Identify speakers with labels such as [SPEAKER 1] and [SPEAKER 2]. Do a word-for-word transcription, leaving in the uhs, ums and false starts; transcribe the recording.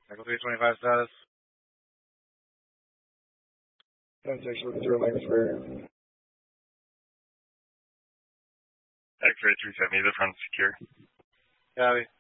[SPEAKER 1] Echo three twenty-five status.
[SPEAKER 2] Transition with zero minus rear.
[SPEAKER 3] X-ray three seventy, the front secure.
[SPEAKER 1] Copy.